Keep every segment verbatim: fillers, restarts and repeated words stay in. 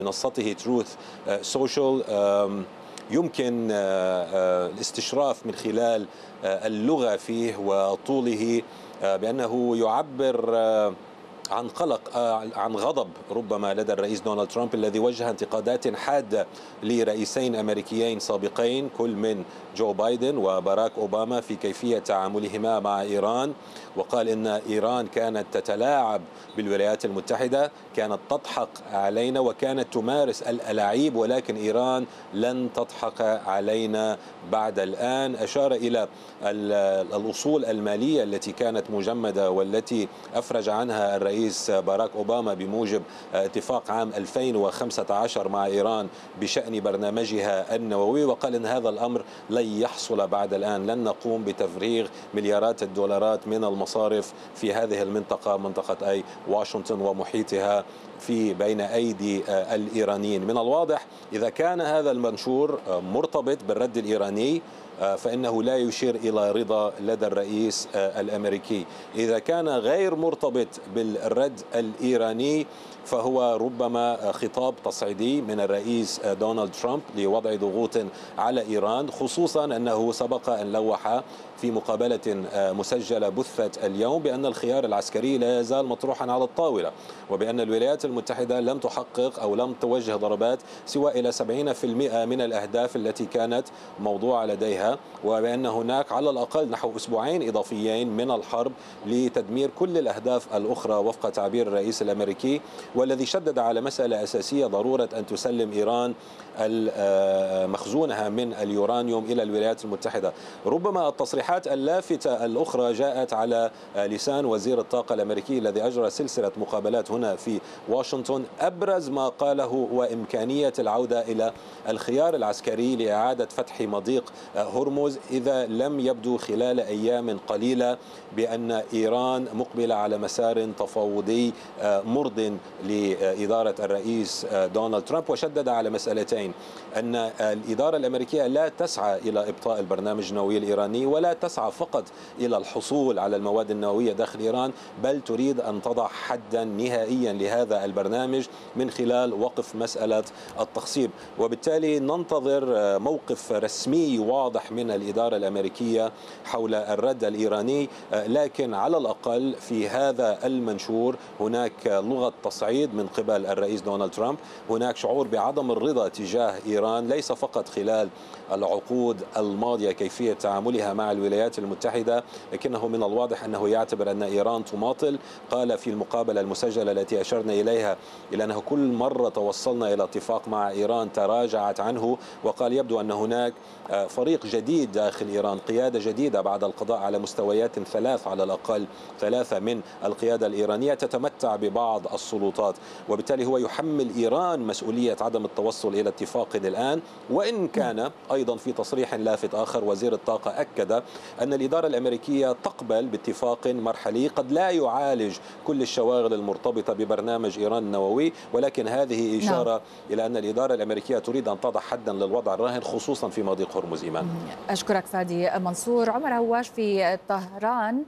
منصته تروث سوشيال يمكن الاستشراف من خلال اللغة فيه وطوله بأنه يعبر عن قلق عن غضب ربما لدى الرئيس دونالد ترامب الذي وجه انتقادات حادة لرئيسين أمريكيين سابقين كل من جو بايدن وباراك أوباما في كيفية تعاملهما مع إيران، وقال إن إيران كانت تتلاعب بالولايات المتحدة، كانت تضحك علينا وكانت تمارس الألاعيب، ولكن إيران لن تضحك علينا بعد الآن. أشار إلى الأصول المالية التي كانت مجمدة والتي أفرج عنها الرئيس باراك أوباما بموجب اتفاق عام ألفين وخمسة عشر مع إيران بشأن برنامجها النووي، وقال إن هذا الأمر لن يحصل بعد الآن، لن نقوم بتفريغ مليارات الدولارات من المصارف في هذه المنطقة، منطقة أي واشنطن ومحيطها، في بين أيدي الإيرانيين. من الواضح إذا كان هذا المنشور مرتبط بالرد الإيراني فإنه لا يشير إلى رضا لدى الرئيس الأمريكي. إذا كان غير مرتبط بالرد الإيراني فهو ربما خطاب تصعيدي من الرئيس دونالد ترامب لوضع ضغوط على إيران، خصوصا أنه سبق أن لوح في مقابلة مسجلة بثت اليوم بأن الخيار العسكري لا يزال مطروحا على الطاولة، وبأن الولايات المتحدة لم تحقق أو لم توجه ضربات سوى إلى سبعين بالمئة من الأهداف التي كانت موضوعة لديها، وبأن هناك على الأقل نحو أسبوعين إضافيين من الحرب لتدمير كل الأهداف الأخرى وفق تعبير الرئيس الأمريكي، والذي شدد على مسألة أساسية: ضرورة أن تسلم إيران مخزونها من اليورانيوم إلى الولايات المتحدة. ربما التصريحات اللافتة الأخرى جاءت على لسان وزير الطاقة الأمريكي الذي أجرى سلسلة مقابلات هنا في واشنطن. أبرز ما قاله هو إمكانية العودة إلى الخيار العسكري لإعادة فتح مضيق هرمز إذا لم يبدو خلال أيام قليلة بأن إيران مقبلة على مسار تفاوضي مرض لإدارة الرئيس دونالد ترامب. وشدد على مسألتين: أن الإدارة الأمريكية لا تسعى إلى إبطاء البرنامج النووي الإيراني، ولا تسعى فقط إلى الحصول على المواد النووية داخل إيران، بل تريد أن تضع حدا نهائيا لهذا البرنامج من خلال وقف مسألة التخصيب. وبالتالي ننتظر موقف رسمي واضح من الإدارة الأمريكية حول الرد الإيراني، لكن على الأقل في هذا المنشور هناك لغة تصعيد من قبل الرئيس دونالد ترامب، هناك شعور بعدم الرضا تجاه إيران ليس فقط خلال العقود الماضية كيفية تعاملها مع الولايات المتحدة، لكنه من الواضح أنه يعتبر أن إيران تماطل. قال في المقابلة المسجلة التي أشرنا إليها إلى أنه كل مرة توصلنا إلى اتفاق مع إيران تراجعت عنه، وقال يبدو أن هناك فريق جديد داخل إيران، قيادة جديدة بعد القضاء على مستويات ثلاث على الأقل ثلاثة من القيادة الإيرانية تتمتع ببعض السلطات، وبالتالي هو يحمل إيران مسؤولية عدم التوصل إلى اتفاق الآن. وإن كان أيضا في تصريح لافت آخر وزير الطاقة أكد أن الإدارة الأمريكية تقبل باتفاق مرحلي قد لا يعالج كل الشواغل المرتبطة ببرنامج إيران النووي، ولكن هذه إشارة نعم. إلى أن الإدارة الأمريكية تريد أن تضع حدا للوضع الراهن خصوصا في مضيق هرمز. إيمان، أشكرك فادي منصور. عمر هواش في طهران،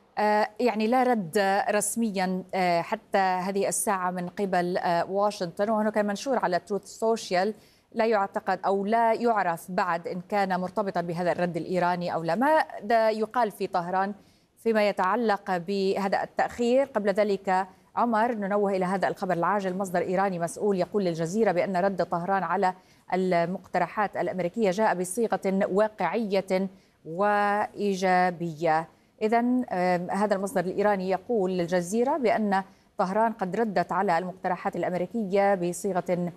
يعني لا رد رسميا حتى هذه الساعة من قبل واشنطن، وهناك منشور على تروث سوشيال لا يعتقد أو لا يعرف بعد إن كان مرتبطا بهذا الرد الإيراني أو لا. ماذا يقال في طهران فيما يتعلق بهذا التأخير؟ قبل ذلك عمر ننوه إلى هذا الخبر العاجل: مصدر إيراني مسؤول يقول للجزيرة بأن رد طهران على المقترحات الأمريكية جاء بصيغة واقعية وإيجابية. إذن هذا المصدر الإيراني يقول للجزيرة بأن طهران قد ردت على المقترحات الأمريكية بصيغة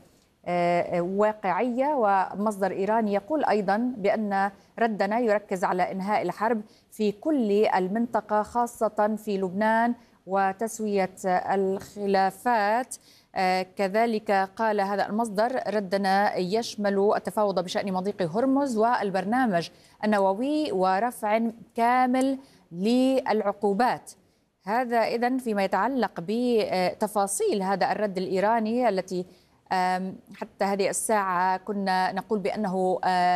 واقعية، ومصدر إيراني يقول أيضا بأن ردنا يركز على إنهاء الحرب في كل المنطقة خاصة في لبنان وتسوية الخلافات. كذلك قال هذا المصدر: ردنا يشمل التفاوض بشأن مضيق هرمز والبرنامج النووي ورفع كامل للعقوبات. هذا إذن فيما يتعلق بتفاصيل هذا الرد الإيراني التي حتى هذه الساعة كنا نقول بأنه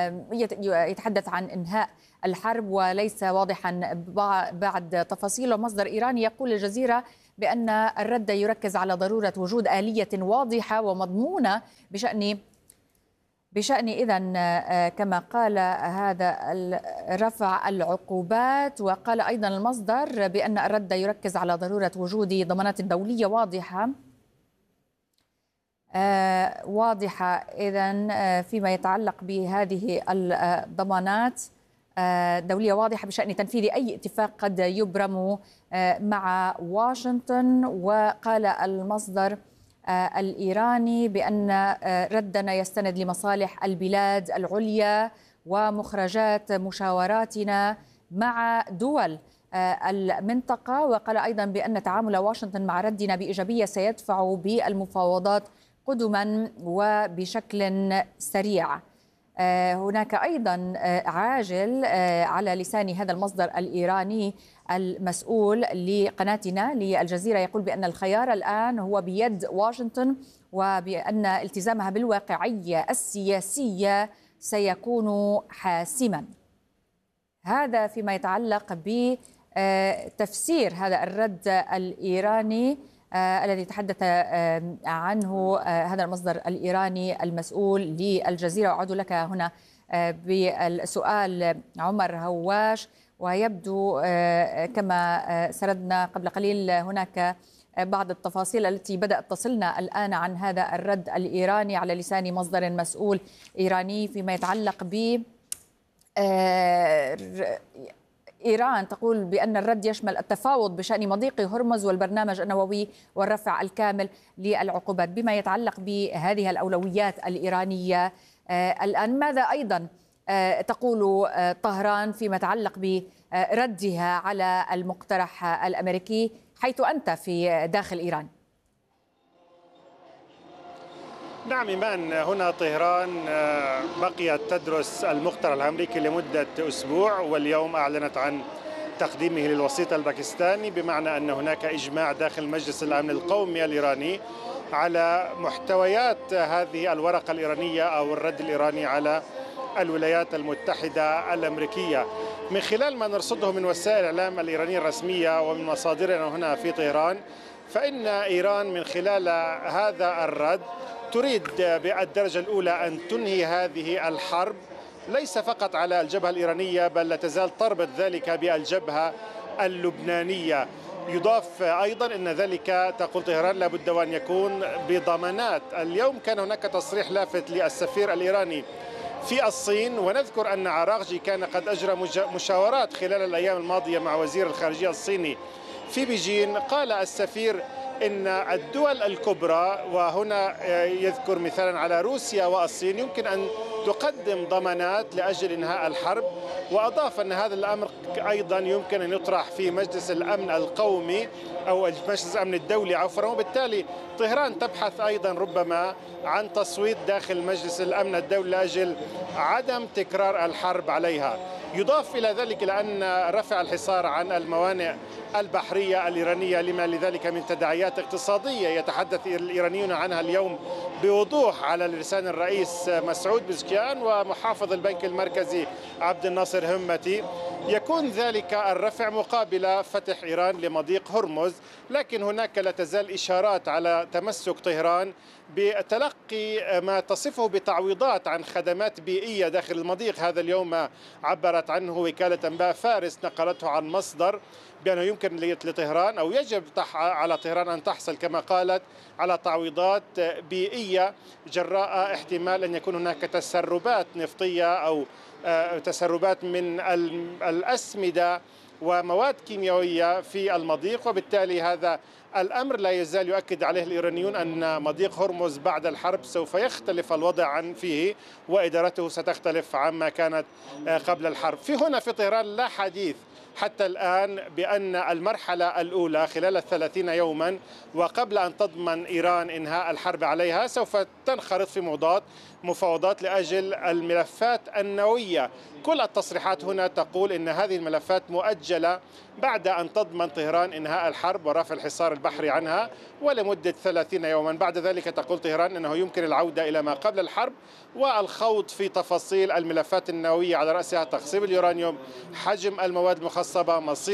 يتحدث عن إنهاء الحرب وليس واضحا بعد تفاصيل. ومصدر إيراني يقول للجزيرة بأن الرد يركز على ضرورة وجود آلية واضحة ومضمونة بشأن بشأن إذن كما قال هذا رفع العقوبات. وقال أيضا المصدر بأن الرد يركز على ضرورة وجود ضمانات دولية واضحة واضحة إذن فيما يتعلق بهذه الضمانات دولية واضحة بشأن تنفيذ أي اتفاق قد يبرم مع واشنطن. وقال المصدر الإيراني بأن ردنا يستند لمصالح البلاد العليا ومخرجات مشاوراتنا مع دول المنطقة. وقال أيضا بأن تعامل واشنطن مع ردنا بإيجابية سيدفع بالمفاوضات قدما وبشكل سريع. هناك أيضا عاجل على لسان هذا المصدر الإيراني المسؤول لقناتنا للجزيرة يقول بأن الخيار الآن هو بيد واشنطن وبأن التزامها بالواقعية السياسية سيكون حاسما. هذا فيما يتعلق بتفسير هذا الرد الإيراني آه الذي تحدث آه عنه آه هذا المصدر الإيراني المسؤول للجزيرة. أعود لك هنا آه بالسؤال عمر هواش، ويبدو آه كما آه سردنا قبل قليل هناك بعض التفاصيل التي بدأت تصلنا الآن عن هذا الرد الإيراني على لسان مصدر مسؤول إيراني فيما يتعلق ب آه إيران تقول بأن الرد يشمل التفاوض بشأن مضيق هرمز والبرنامج النووي والرفع الكامل للعقوبات. بما يتعلق بهذه الأولويات الإيرانية آه الآن ماذا أيضا آه تقول آه طهران فيما يتعلق بردها على المقترح الأمريكي حيث أنت في داخل إيران؟ نعم إيمان، هنا طهران بقيت تدرس المقترح الأمريكي لمدة أسبوع، واليوم أعلنت عن تقديمه للوسيط الباكستاني، بمعنى أن هناك إجماع داخل مجلس الأمن القومي الإيراني على محتويات هذه الورقة الإيرانية أو الرد الإيراني على الولايات المتحدة الأمريكية. من خلال ما نرصده من وسائل الإعلام الإيرانية الرسمية ومن مصادرنا هنا في طهران، فإن إيران من خلال هذا الرد تريد بالدرجة الأولى أن تنهي هذه الحرب ليس فقط على الجبهة الإيرانية، بل لا تزال تربط ذلك بالجبهة اللبنانية. يضاف أيضا أن ذلك تقول طهران لابد وأن يكون بضمانات. اليوم كان هناك تصريح لافت للسفير الإيراني في الصين، ونذكر أن عراقجي كان قد أجرى مشاورات خلال الأيام الماضية مع وزير الخارجية الصيني في بيجين. قال السفير إن الدول الكبرى، وهنا يذكر مثالا على روسيا والصين، يمكن أن تقدم ضمانات لأجل إنهاء الحرب. وأضاف أن هذا الأمر أيضا يمكن أن يطرح في مجلس الأمن القومي أو مجلس الأمن الدولي عفوا، وبالتالي طهران تبحث أيضا ربما عن تصويت داخل مجلس الأمن الدولي لأجل عدم تكرار الحرب عليها. يضاف إلى ذلك لأن رفع الحصار عن الموانئ البحرية الإيرانية لما لذلك من تداعيات اقتصادية يتحدث الإيرانيون عنها اليوم بوضوح على لسان الرئيس مسعود بزكيان ومحافظ البنك المركزي عبد الناصر همتي. يكون ذلك الرفع مقابل فتح إيران لمضيق هرمز، لكن هناك لا تزال إشارات على تمسك طهران بتلقي ما تصفه بتعويضات عن خدمات بيئية داخل المضيق. هذا اليوم عبرت عنه وكالة أنباء فارس، نقلته عن مصدر بأنه يمكن لطهران أو يجب على طهران أن تحصل كما قالت على تعويضات بيئية جراء احتمال أن يكون هناك تسربات نفطية أو تسربات من الأسمدة ومواد كيميائية في المضيق. وبالتالي هذا الأمر لا يزال يؤكد عليه الإيرانيون أن مضيق هرمز بعد الحرب سوف يختلف الوضع عن فيه، وإدارته ستختلف عما كانت قبل الحرب. في هنا في طهران لا حديث حتى الآن بأن المرحلة الأولى خلال الثلاثين يوما وقبل أن تضمن إيران إنهاء الحرب عليها سوف تنخرط في موضوعات مفاوضات لأجل الملفات النووية. كل التصريحات هنا تقول إن هذه الملفات مؤجلة بعد أن تضمن طهران إنهاء الحرب ورفع الحصار البحري عنها ولمدة ثلاثين يوما. بعد ذلك تقول طهران أنه يمكن العودة إلى ما قبل الحرب والخوض في تفاصيل الملفات النووية على رأسها تخصيب اليورانيوم، حجم المواد المخصبة، مصير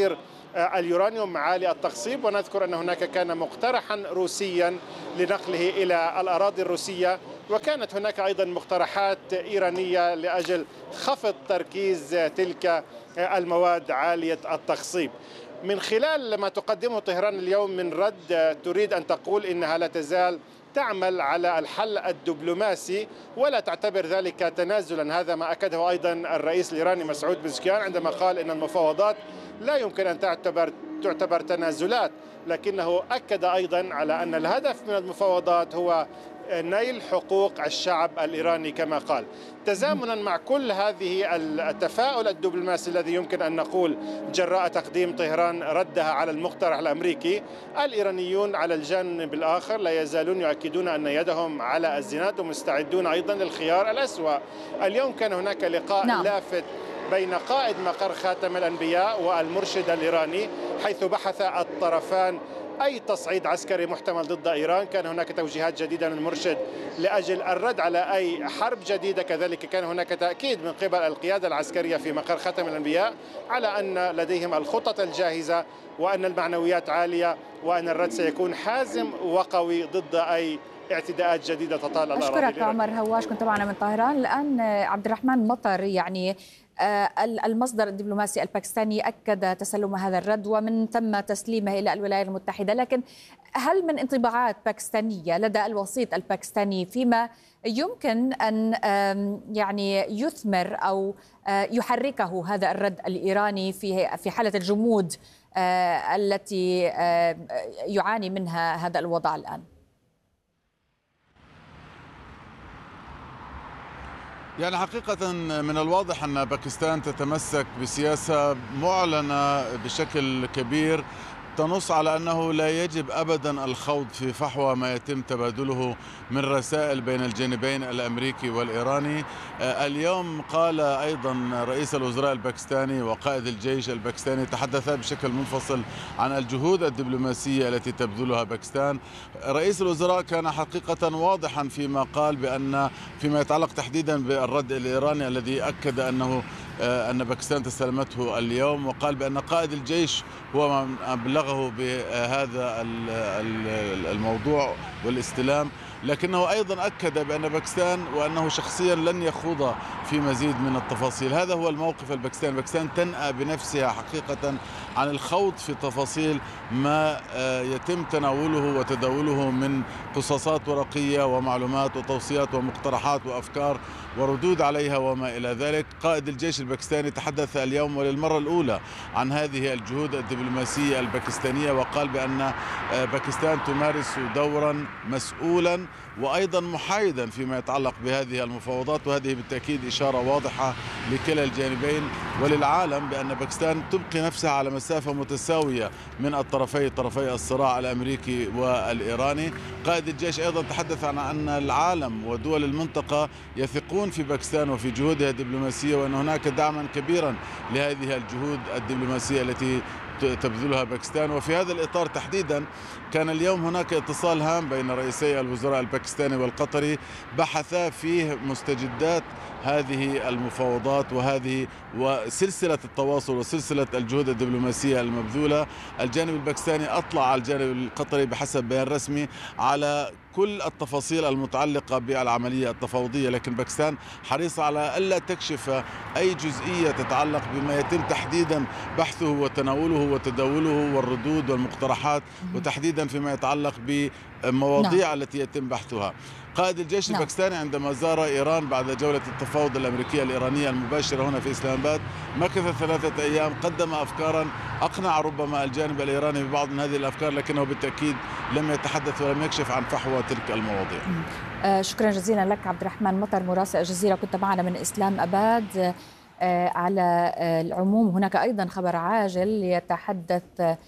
اليورانيوم معالي التخصيب. ونذكر أن هناك كان مقترحا روسيا لنقله إلى الأراضي الروسية، وكانت هناك أيضا مقترحات إيرانية لأجل خفض تركيز تلك المواد عالية التخصيب. من خلال ما تقدمه طهران اليوم من رد، تريد أن تقول إنها لا تزال تعمل على الحل الدبلوماسي ولا تعتبر ذلك تنازلا. هذا ما أكده أيضا الرئيس الإيراني مسعود بزكيان عندما قال إن المفاوضات لا يمكن أن تعتبر تعتبر تنازلات، لكنه أكد أيضا على أن الهدف من المفاوضات هو نيل حقوق الشعب الإيراني كما قال. تزامنا مع كل هذه التفاؤل الدبلوماسي الذي يمكن أن نقول جراء تقديم طهران ردها على المقترح الأمريكي، الإيرانيون على الجانب الآخر لا يزالون يؤكدون أن يدهم على الزناد ومستعدون أيضا للخيار الأسوأ. اليوم كان هناك لقاء نعم. لافت بين قائد مقر خاتم الأنبياء والمرشد الإيراني، حيث بحث الطرفان أي تصعيد عسكري محتمل ضد إيران. كان هناك توجيهات جديدة من المرشد لأجل الرد على أي حرب جديدة. كذلك كان هناك تأكيد من قبل القيادة العسكرية في مقر خاتم الأنبياء على أن لديهم الخطط الجاهزة وأن المعنويات عالية وأن الرد سيكون حازم وقوي ضد أي اعتداءات جديدة تطال الأراضي الإيرانية. أشكرك عمر هواش، كنت معنا من طهران. الآن عبد الرحمن مطر، يعني المصدر الدبلوماسي الباكستاني أكد تسلم هذا الرد ومن ثم تسليمه إلى الولايات المتحدة، لكن هل من انطباعات باكستانية لدى الوسيط الباكستاني فيما يمكن أن يعني يثمر أو يحركه هذا الرد الإيراني في في حالة الجمود التي يعاني منها هذا الوضع الآن؟ يعني حقيقة من الواضح أن باكستان تتمسك بسياسة معلنة بشكل كبير تنص على أنه لا يجب أبدا الخوض في فحوى ما يتم تبادله من رسائل بين الجانبين الأمريكي والإيراني. اليوم قال أيضا رئيس الوزراء الباكستاني وقائد الجيش الباكستاني تحدثا بشكل منفصل عن الجهود الدبلوماسية التي تبذلها باكستان. رئيس الوزراء كان حقيقة واضحا فيما قال بأن فيما يتعلق تحديدا بالرد الإيراني الذي أكد أنه أن باكستان تسلمته اليوم، وقال بأن قائد الجيش هو من أبلغه بهذا الموضوع والاستلام، لكنه أيضا أكد بأن باكستان وأنه شخصيا لن يخوض في مزيد من التفاصيل. هذا هو الموقف الباكستاني. باكستان تنأى بنفسها حقيقة عن الخوض في تفاصيل ما يتم تناوله وتداوله من قصاصات ورقية ومعلومات وتوصيات ومقترحات وأفكار وردود عليها وما إلى ذلك. قائد الجيش الباكستاني تحدث اليوم وللمرة الأولى عن هذه الجهود الدبلوماسية الباكستانية، وقال بأن باكستان تمارس دورا مسؤولا وأيضا محايدا فيما يتعلق بهذه المفاوضات، وهذه بالتأكيد إشارة واضحة لكلا الجانبين وللعالم بأن باكستان تبقي نفسها على مسافة متساوية من الطرفي طرفي الصراع الأمريكي والإيراني. قائد الجيش أيضا تحدث عن أن العالم ودول المنطقة يثقون في باكستان وفي جهودها الدبلوماسية، وأن هناك دعما كبيرا لهذه الجهود الدبلوماسية التي تبذلها باكستان. وفي هذا الإطار تحديدا كان اليوم هناك اتصال هام بين رئيسي الوزراء الباكستاني والقطري بحثا فيه مستجدات هذه المفاوضات وهذه وسلسلة التواصل وسلسلة الجهود الدبلوماسية المبذولة. الجانب الباكستاني أطلع على الجانب القطري بحسب بيان رسمي على كل التفاصيل المتعلقة بالعملية التفاوضية، لكن باكستان حريصة على ألا تكشف أي جزئية تتعلق بما يتم تحديدا بحثه وتناوله وتداوله والردود والمقترحات، وتحديدا فيما يتعلق بمواضيع نعم. التي يتم بحثها. قائد الجيش نعم. الباكستاني عندما زار إيران بعد جولة التفاوض الأمريكية الإيرانية المباشرة هنا في إسلام آباد مكث ثلاثة أيام، قدم أفكارا أقنع ربما الجانب الإيراني ببعض من هذه الأفكار، لكنه بالتأكيد لم يتحدث ولم يكشف عن فحوى تلك المواضيع. آه شكرا جزيلا لك عبد الرحمن مطر مراسل الجزيرة، كنت معنا من إسلام آباد. آه على آه العموم هناك أيضا خبر عاجل يتحدث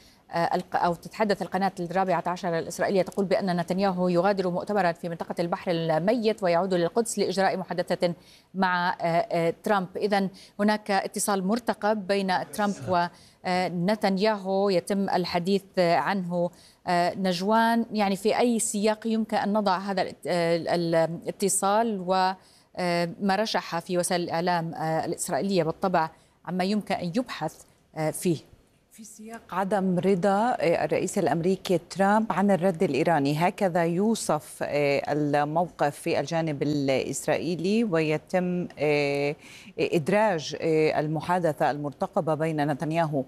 أو تتحدث القناة الرابعة عشر الإسرائيلية تقول بأن نتنياهو يغادر مؤتمرا في منطقة البحر الميت ويعود للقدس لإجراء محادثة مع ترامب. إذن هناك اتصال مرتقب بين ترامب ونتنياهو يتم الحديث عنه. نجوان، يعني في أي سياق يمكن أن نضع هذا الاتصال وما رشح في وسائل الإعلام الإسرائيلية بالطبع عما يمكن أن يبحث فيه؟ في سياق عدم رضا الرئيس الأمريكي ترامب عن الرد الإيراني، هكذا يوصف الموقف في الجانب الإسرائيلي، ويتم إدراج المحادثة المرتقبة بين نتنياهو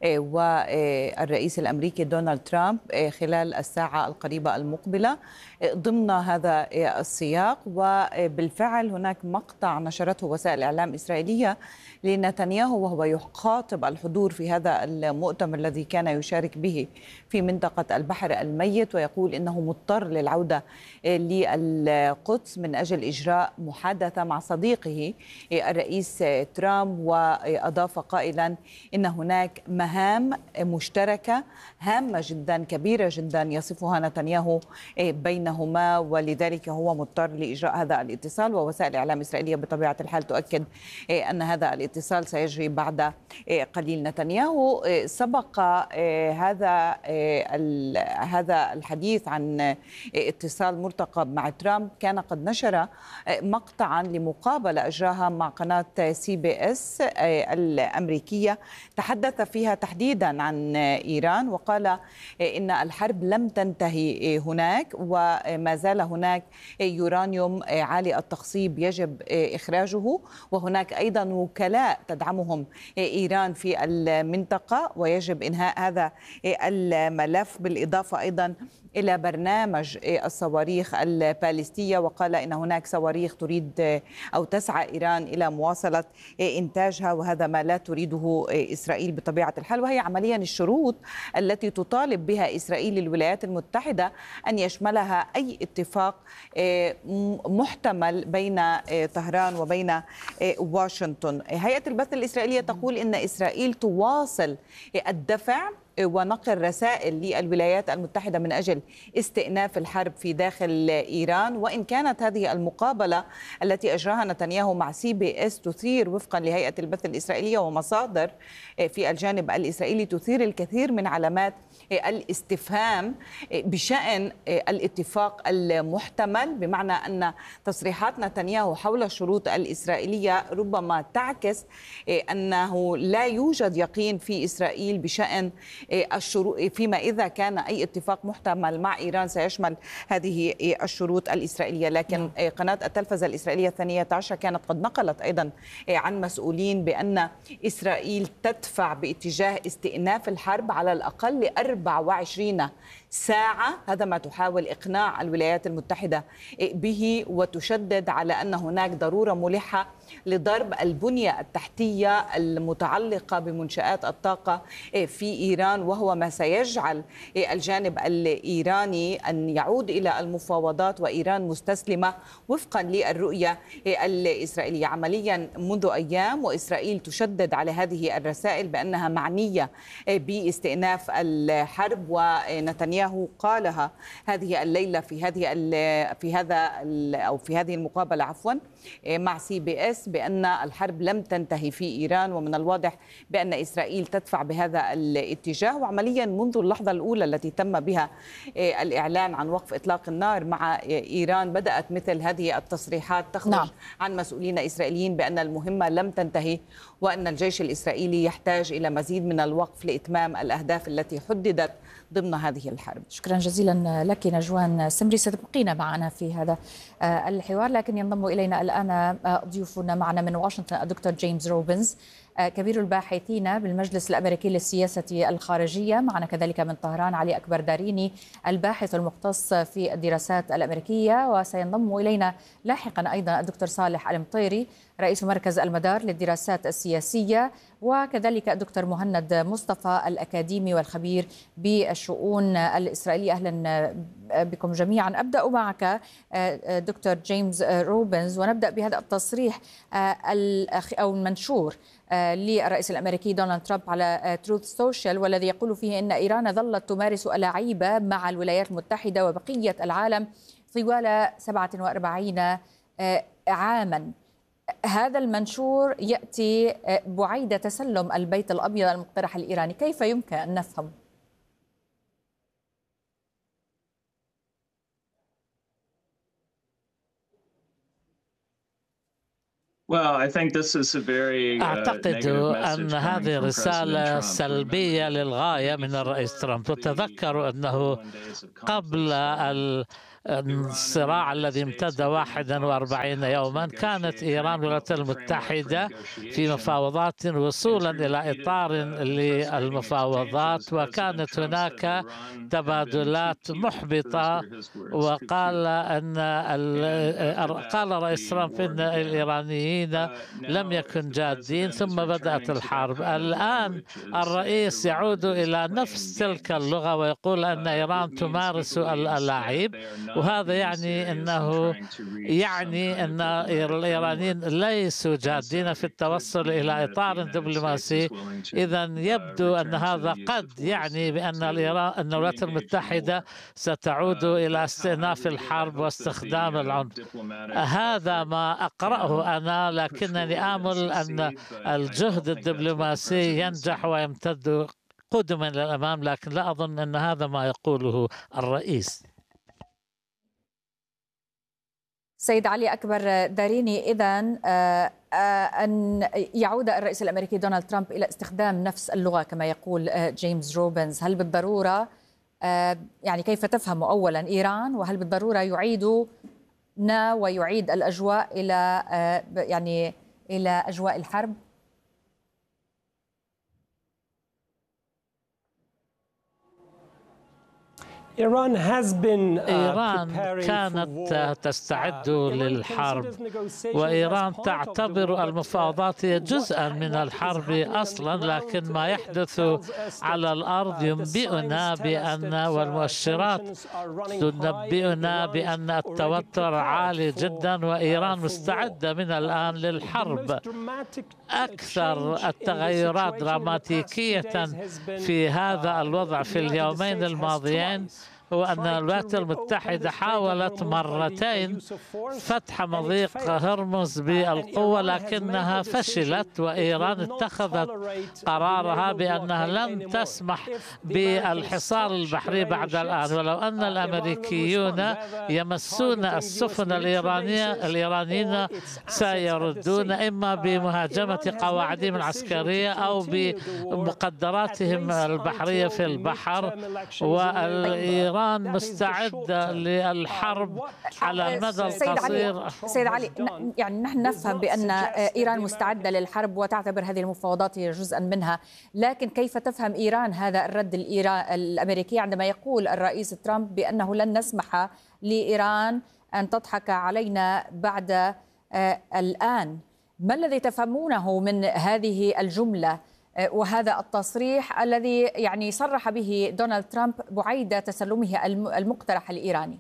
والرئيس الأمريكي دونالد ترامب خلال الساعة القريبة المقبلة ضمن هذا السياق. وبالفعل هناك مقطع نشرته وسائل الإعلام الإسرائيلية لنتنياهو وهو يخاطب الحضور في هذا المؤتمر الذي كان يشارك به في منطقة البحر الميت، ويقول إنه مضطر للعودة للقدس من أجل إجراء محادثة مع صديقه الرئيس ترامب. وأضاف قائلا إن هناك مهام مشتركة هامة جدا كبيرة جدا يصفها نتنياهو بينهما، ولذلك هو مضطر لإجراء هذا الاتصال. ووسائل الإعلام الإسرائيلية بطبيعة الحال تؤكد أن هذا الاتصال سيجري بعد قليل. نتنياهو سبق هذا هذا الحديث عن اتصال مرتقب مع ترامب، كان قد نشر مقطعا لمقابلة أجراها مع قناة سي بي اس الأمريكية تحدث فيها تحديدا عن إيران، وقال إن الحرب لم تنتهي هناك وما زال هناك يورانيوم عالي التخصيب يجب إخراجه، وهناك أيضا وكلاء تدعمهم إيران في المنطقة ويجب إنهاء هذا الملف، بالإضافة أيضا إلى برنامج الصواريخ الباليستية. وقال إن هناك صواريخ تريد أو تسعى إيران إلى مواصلة إنتاجها، وهذا ما لا تريده إسرائيل بطبيعة الحال. وهي عمليا الشروط التي تطالب بها إسرائيل للولايات المتحدة أن يشملها أي اتفاق محتمل بين طهران وبين واشنطن. هيئة البث الإسرائيلية تقول إن إسرائيل تواصل الدفع ونقل رسائل للولايات المتحدة من أجل استئناف الحرب في داخل إيران، وإن كانت هذه المقابلة التي أجراها نتنياهو مع سي بي اس تثير وفقا لهيئة البث الإسرائيلية ومصادر في الجانب الإسرائيلي تثير الكثير من علامات الاستفهام بشأن الاتفاق المحتمل، بمعنى أن تصريحات نتنياهو حول الشروط الإسرائيلية ربما تعكس أنه لا يوجد يقين في إسرائيل بشأن الشروط، فيما إذا كان أي اتفاق محتمل مع إيران سيشمل هذه الشروط الإسرائيلية. لكن قناة التلفزة الإسرائيلية الثانية عشر كانت قد نقلت أيضا عن مسؤولين بأن إسرائيل تدفع باتجاه استئناف الحرب على الأقل أربع وعشرين ساعة، هذا ما تحاول إقناع الولايات المتحدة به، وتشدد على أن هناك ضرورة ملحة لضرب البنية التحتية المتعلقة بمنشآت الطاقة في إيران، وهو ما سيجعل الجانب الإيراني أن يعود إلى المفاوضات وإيران مستسلمة وفقا للرؤية الإسرائيلية. عمليا منذ أيام وإسرائيل تشدد على هذه الرسائل بأنها معنية باستئناف الحرب، ونتنياهو قالها هذه الليلة في هذه في هذا أو في هذه المقابلة عفوا مع سي بي اس بأن الحرب لم تنتهي في إيران، ومن الواضح بأن إسرائيل تدفع بهذا الاتجاه. وعمليا منذ اللحظة الأولى التي تم بها الإعلان عن وقف إطلاق النار مع إيران بدأت مثل هذه التصريحات تخرج نعم. عن مسؤولين إسرائيليين بأن المهمة لم تنتهي، وأن الجيش الإسرائيلي يحتاج إلى مزيد من الوقف لإتمام الأهداف التي حددت ضمن هذه الحرب. شكرا جزيلا لك نجوان سمري، ستبقين معنا في هذا الحوار، لكن ينضم إلينا الآن ضيوفنا معنا من واشنطن الدكتور جيمس روبنز كبير الباحثين بالمجلس الأمريكي للسياسة الخارجية، معنا كذلك من طهران علي أكبر داريني الباحث المختص في الدراسات الأمريكية، وسينضم إلينا لاحقا أيضا الدكتور صالح المطيري رئيس مركز المدار للدراسات السياسية، وكذلك الدكتور مهند مصطفى الأكاديمي والخبير بالشؤون الإسرائيلية. أهلا بكم جميعا. أبدأ معك دكتور جيمس روبنز، ونبدأ بهذا التصريح أو المنشور للرئيس الأمريكي دونالد ترامب على تروث سوشيال، والذي يقول فيه أن إيران ظلت تمارس ألاعيب مع الولايات المتحدة وبقية العالم طوال سبعة وأربعين عاما. هذا المنشور يأتي بعيد تسلم البيت الأبيض المقترح الإيراني، كيف يمكن أن نفهم؟ أعتقد أن هذه رسالة سلبية للغاية من الرئيس ترامب. وتذكروا أنه قبل الصراع الذي امتد واحد وأربعين يوما كانت إيران والولايات المتحدة في مفاوضات وصولا إلى إطار للمفاوضات، وكانت هناك تبادلات محبطة. وقال أن قال رئيس ترامب أن الإيرانيين لم يكن جادين، ثم بدأت الحرب. الآن الرئيس يعود إلى نفس تلك اللغة ويقول أن إيران تمارس الألاعيب، وهذا يعني أنه يعني أن الإيرانيين ليسوا جادين في التوصل إلى إطار دبلوماسي. إذا يبدو أن هذا قد يعني بأن الإيران أن الولايات المتحدة ستعود إلى استئناف الحرب واستخدام العنف. هذا ما أقرأه أنا، لكنني آمل أن الجهد الدبلوماسي ينجح ويمتد قدما للأمام، لكن لا أظن أن هذا ما يقوله الرئيس. سيد علي أكبر داريني، إذن أن يعود الرئيس الأمريكي دونالد ترامب إلى استخدام نفس اللغة كما يقول جيمس روبنز، هل بالضرورة يعني كيف تفهم أولا إيران، وهل بالضرورة يعيدنا ويعيد الأجواء إلى يعني إلى أجواء الحرب؟ إيران كانت تستعد للحرب، وإيران تعتبر المفاوضات جزءا من الحرب أصلا، لكن ما يحدث على الأرض ينبئنا بأن والمؤشرات تنبئنا بأن التوتر عالي جدا، وإيران مستعدة من الآن للحرب. أكثر التغيرات دراماتيكية في هذا الوضع في اليومين الماضيين هو أن الولايات المتحدة حاولت مرتين فتح مضيق هرمز بالقوة، لكنها فشلت، وإيران اتخذت قرارها بأنها لن تسمح بالحصار البحري بعد الآن. ولو أن الأمريكيون يمسون السفن الإيرانية الإيرانيين سيردون إما بمهاجمة قواعدهم العسكرية أو بمقدراتهم البحرية في البحر. والإيران مستعدة للحرب على المدى القصير. سيد علي، يعني نحن نفهم بأن إيران مستعدة للحرب وتعتبر هذه المفاوضات جزءا منها، لكن كيف تفهم إيران هذا الرد الأمريكي عندما يقول الرئيس ترامب بأنه لن نسمح لإيران أن تضحك علينا بعد الآن؟ ما الذي تفهمونه من هذه الجملة وهذا التصريح الذي يعني صرح به دونالد ترامب بعيد تسلمه المقترح الإيراني؟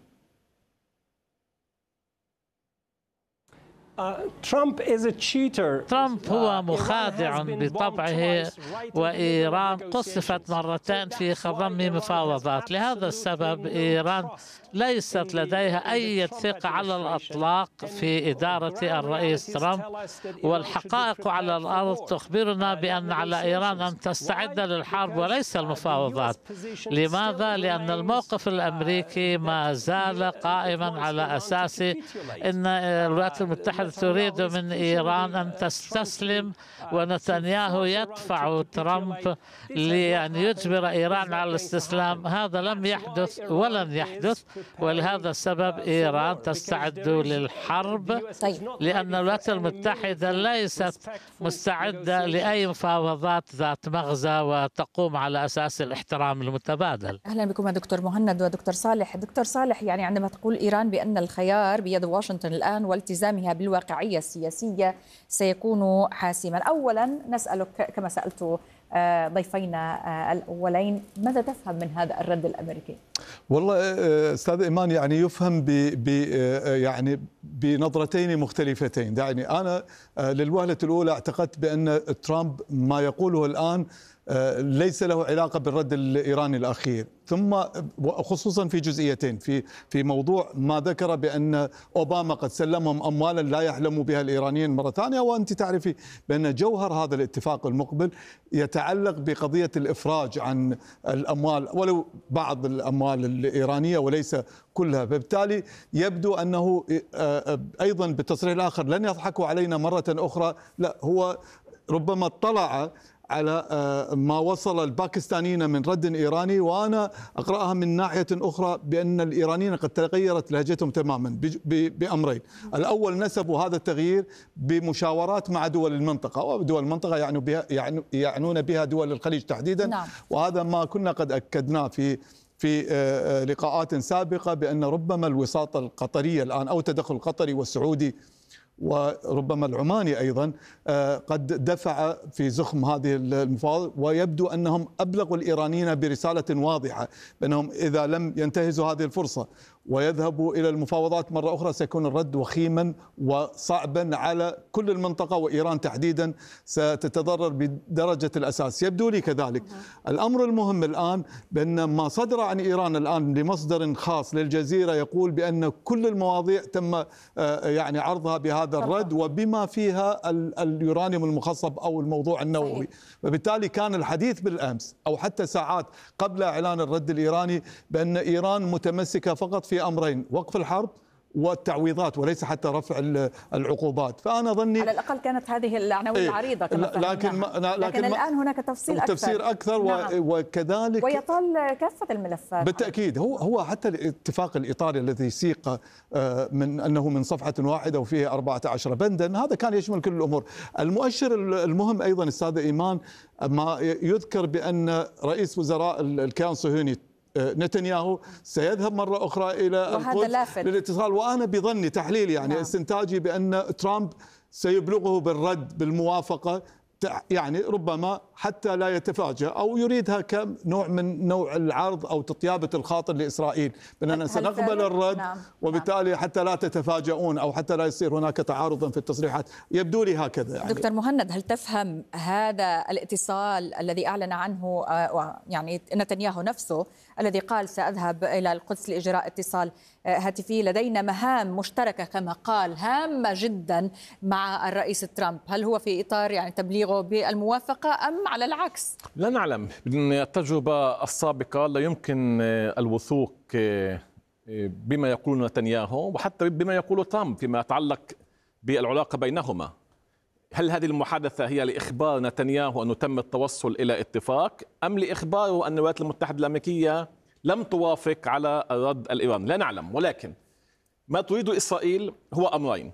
ترامب هو مخادع بطبعه، وإيران قصفت مرتين في خضم مفاوضات. لهذا السبب إيران ليست لديها أي ثقة على الإطلاق في إدارة الرئيس ترامب، والحقائق على الأرض تخبرنا بأن على إيران أن تستعد للحرب وليس المفاوضات. لماذا؟ لأن الموقف الأمريكي ما زال قائما على أساس أن الولايات المتحدة تريد من إيران أن تستسلم، ونتنياهو يدفع ترامب لأن يجبر إيران على الاستسلام. هذا لم يحدث ولن يحدث، ولهذا السبب إيران تستعد للحرب، لأن الولايات المتحدة ليست مستعدة لأي مفاوضات ذات مغزى وتقوم على أساس الاحترام المتبادل. أهلا بكم دكتور مهند ودكتور صالح. دكتور صالح، يعني عندما تقول إيران بأن الخيار بيد واشنطن الآن والتزامها بالواقعية السياسية سيكون حاسما، أولا نسألك كما سألت ضيفينا الأولين، ماذا تفهم من هذا الرد الأمريكي؟ والله أستاذ إيمان، يعني يفهم ب ب يعني بنظرتين مختلفتين. يعني أنا للوهلة الأولى اعتقدت بأن ترامب ما يقوله الآن ليس له علاقة بالرد الإيراني الأخير، ثم خصوصا في جزئيتين، في في موضوع ما ذكر بأن أوباما قد سلمهم أموالا لا يحلم بها الإيرانيين مرة ثانية. وأنت تعرفي بأن جوهر هذا الاتفاق المقبل يتعلق بقضية الإفراج عن الأموال، ولو بعض الأموال الأعمال الإيرانية وليس كلها. فبالتالي يبدو أنه أيضا بالتصريح الآخر لن يضحكوا علينا مرة أخرى، لا، هو ربما اطلع على ما وصل الباكستانيين من رد إيراني، وأنا أقرأها من ناحية أخرى بأن الإيرانيين قد تغيرت لهجتهم تماما بأمرين. الأول نسبوا هذا التغيير بمشاورات مع دول المنطقة، ودول المنطقة يعني بها يعنون بها دول الخليج تحديدا. نعم. وهذا ما كنا قد أكدناه في في لقاءات سابقة بأن ربما الوساطة القطرية الآن أو التدخل القطري والسعودي وربما العماني أيضا قد دفع في زخم هذه المفاوضات، ويبدو أنهم أبلغوا الإيرانيين برسالة واضحة بأنهم إذا لم ينتهزوا هذه الفرصة ويذهبوا إلى المفاوضات مرة أخرى سيكون الرد وخيما وصعبا على كل المنطقة، وإيران تحديدا ستتضرر بدرجة الأساس. يبدو لي كذلك. الأمر المهم الآن بأن ما صدر عن إيران الآن لمصدر خاص للجزيرة يقول بأن كل المواضيع تم يعني عرضها بهذا الرد، وبما فيها اليورانيوم المخصب أو الموضوع النووي. وبالتالي كان الحديث بالأمس أو حتى ساعات قبل إعلان الرد الإيراني بأن إيران متمسكة فقط في أمرين: وقف الحرب والتعويضات، وليس حتى رفع العقوبات. فأنا ظني على الأقل كانت هذه العناوين إيه العريضة كما لكن, ما لكن, لكن الآن هناك تفصيل أكثر تفسير أكثر. نعم. وكذلك ويطال كافة الملفات بالتأكيد. هو هو حتى الاتفاق الإيطالي الذي سيق من أنه من صفحة واحدة وفيه أربعة عشر بندا، هذا كان يشمل كل الأمور. المؤشر المهم أيضا أستاذ إيمان ما يذكر بأن رئيس وزراء الكيان الصهيوني نتنياهو سيذهب مرة أخرى إلى القدس للاتصال، وأنا بظني تحليل يعني نعم. استنتاجي بأن ترامب سيبلغه بالرد بالموافقة، يعني ربما حتى لا يتفاجأ أو يريدها كنوع من نوع العرض أو تطيابة الخاطر لإسرائيل بأننا سنقبل الرد. نعم. وبالتالي حتى لا تتفاجؤون أو حتى لا يصير هناك تعارضا في التصريحات. يبدو لي هكذا يعني. دكتور مهند، هل تفهم هذا الاتصال الذي أعلن عنه يعني نتنياهو نفسه الذي قال سأذهب إلى القدس لإجراء اتصال هاتفي، لدينا مهام مشتركة كما قال هامة جدا مع الرئيس ترامب، هل هو في إطار يعني تبليغه بالموافقة أم على العكس؟ لا نعلم. التجربة السابقة لا يمكن الوثوق بما يقول نتنياهو وحتى بما يقول ترامب فيما يتعلق بالعلاقة بينهما. هل هذه المحادثة هي لإخبار نتنياهو أنه تم التوصل إلى اتفاق، أم لإخباره أن الولايات المتحدة الأمريكية لم توافق على الرد الإيراني؟ لا نعلم. ولكن ما تريده إسرائيل هو أمرين.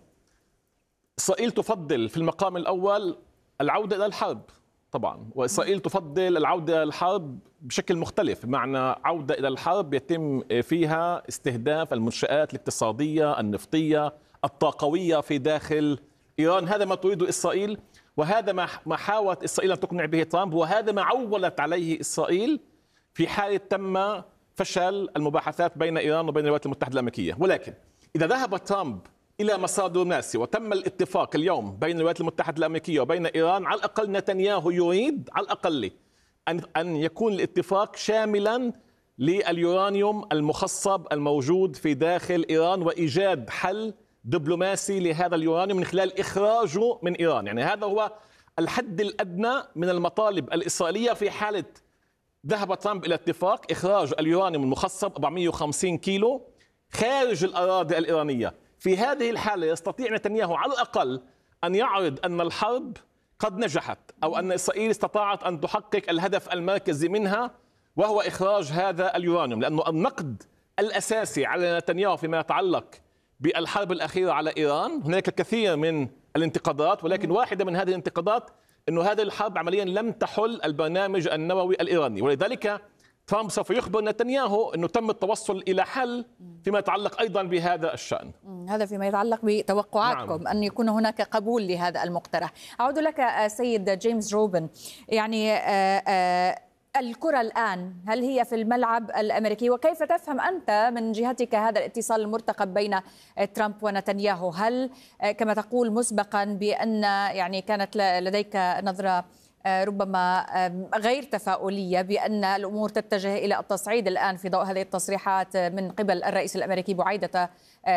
إسرائيل تفضل في المقام الأول العودة إلى الحرب طبعا، وإسرائيل تفضل العودة إلى الحرب بشكل مختلف، بمعنى عودة إلى الحرب يتم فيها استهداف المنشآت الاقتصادية النفطية الطاقوية في داخل إيران. هذا ما تريده إسرائيل، وهذا ما حاولت إسرائيل أن تقنع به ترامب، وهذا ما عولت عليه إسرائيل في حالة تم فشل المباحثات بين إيران وبين الولايات المتحدة الأمريكية. ولكن إذا ذهب ترامب إلى مسار دبلوماسي وتم الاتفاق اليوم بين الولايات المتحدة الأمريكية وبين إيران، على الأقل نتنياهو يريد على الأقل أن أن يكون الاتفاق شاملا لليورانيوم المخصب الموجود في داخل إيران، وإيجاد حل دبلوماسي لهذا اليورانيوم من خلال إخراجه من إيران. يعني هذا هو الحد الأدنى من المطالب الإسرائيلية في حالة ذهب ترامب إلى اتفاق إخراج اليورانيوم المخصب أربعمئة وخمسين كيلو خارج الأراضي الإيرانية. في هذه الحالة يستطيع نتنياهو على الأقل أن يعرض أن الحرب قد نجحت، أو أن إسرائيل استطاعت أن تحقق الهدف المركزي منها وهو إخراج هذا اليورانيوم. لأنه النقد الأساسي على نتنياهو فيما يتعلق بالحرب الأخيرة على إيران، هناك الكثير من الانتقادات، ولكن واحدة من هذه الانتقادات أنه هذه الحرب عمليا لم تحل البرنامج النووي الإيراني. ولذلك ترامب سوف يخبر نتنياهو أنه تم التوصل إلى حل فيما يتعلق أيضا بهذا الشأن. هذا فيما يتعلق بتوقعاتكم. نعم. أن يكون هناك قبول لهذا المقترح. أعود لك سيد جيمس روبن، يعني آآ آآ الكرة الآن هل هي في الملعب الأمريكي، وكيف تفهم أنت من جهتك هذا الاتصال المرتقب بين ترامب ونتنياهو؟ هل كما تقول مسبقا بأن يعني كانت لديك نظرة ربما غير تفاؤلية بأن الأمور تتجه إلى التصعيد الآن في ضوء هذه التصريحات من قبل الرئيس الأمريكي بعيدة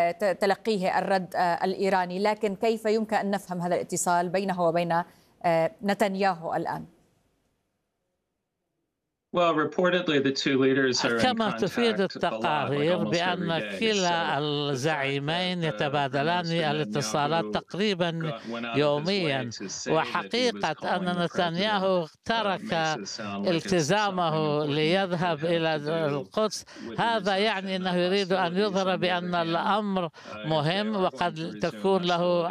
تلقيه الرد الإيراني، لكن كيف يمكن أن نفهم هذا الاتصال بينه وبين نتنياهو الآن؟ كما تفيد التقارير بأن كلا الزعيمين يتبادلان الاتصالات تقريبا يوميا، وحقيقة أن نتنياهو ترك التزامه ليذهب إلى القدس هذا يعني أنه يريد أن يظهر بأن الأمر مهم وقد تكون له